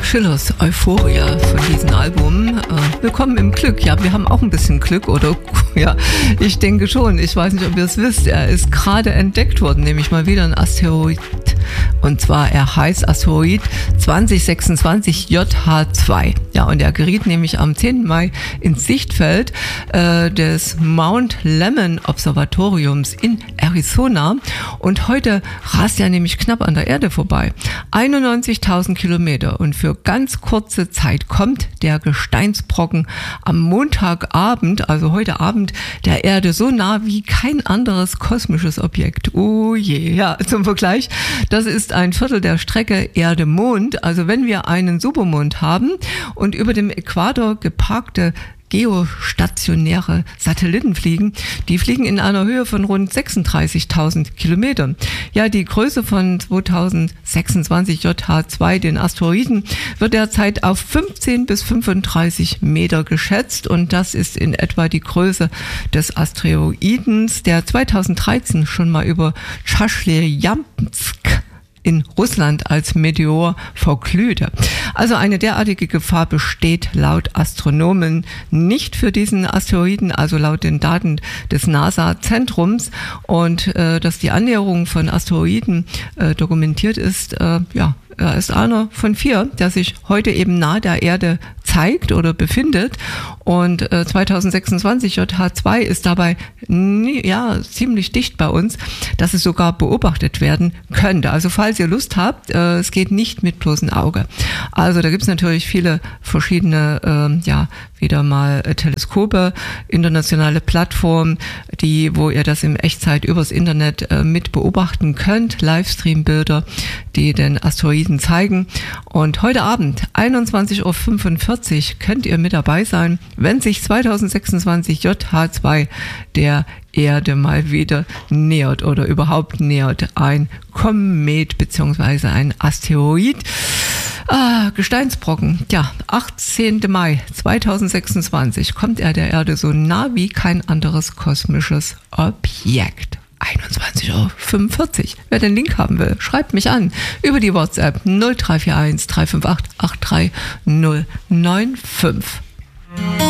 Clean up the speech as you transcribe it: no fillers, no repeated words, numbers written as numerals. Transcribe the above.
Schillers Euphoria von diesem Album. Willkommen im Glück. Ja, wir haben auch ein bisschen Glück, oder? Ja, ich denke schon. Ich weiß nicht, ob ihr es wisst. Er ist gerade entdeckt worden, nämlich mal wieder ein Asteroid. Und zwar, er heißt Asteroid 2026 JH2. Ja, und er geriet nämlich am 10. Mai ins Sichtfeld des Mount Lemmon Observatoriums in Arizona. Und heute rast er nämlich knapp an der Erde vorbei. 91.000 Kilometer. Und für ganz kurze Zeit kommt der Gesteinsbrocken am Montagabend, also heute Abend, der Erde so nah wie kein anderes kosmisches Objekt. Oh je, ja, zum Vergleich, das ist ein Viertel der Strecke Erde-Mond. Also wenn wir einen Supermond haben und über dem Äquator geparkte geostationäre Satelliten fliegen, die fliegen in einer Höhe von rund 36.000 Kilometern. Ja, die Größe von 2026 JH2, den Asteroiden, wird derzeit auf 15 bis 35 Meter geschätzt und das ist in etwa die Größe des Asteroidens, der 2013 schon mal über Chaslyabinsk in Russland als Meteor verglühte. Also eine derartige Gefahr besteht laut Astronomen nicht für diesen Asteroiden, also laut den Daten des NASA-Zentrums. Und dass die Annäherung von Asteroiden dokumentiert ist, er ist einer von 4, der sich heute eben nahe der Erde zeigt oder befindet. Und 2026 JH2 ist dabei ziemlich dicht bei uns, dass es sogar beobachtet werden könnte. Also falls ihr Lust habt, es geht nicht mit bloßem Auge. Also da gibt es natürlich viele verschiedene, wieder mal Teleskope, internationale Plattformen, wo ihr das in Echtzeit übers Internet mit beobachten könnt. Livestream-Bilder, die den Asteroiden zeigen. Und heute Abend, 21.45 Uhr, könnt ihr mit dabei sein, wenn sich 2026 JH2 der Erde mal wieder nähert oder überhaupt nähert. Ein Komet bzw. ein Asteroid. Gesteinsbrocken. Ja, 18. Mai 2026 kommt er der Erde so nah wie kein anderes kosmisches Objekt. 21.45 Uhr. Wer den Link haben will, schreibt mich an über die WhatsApp 0341 358 83095.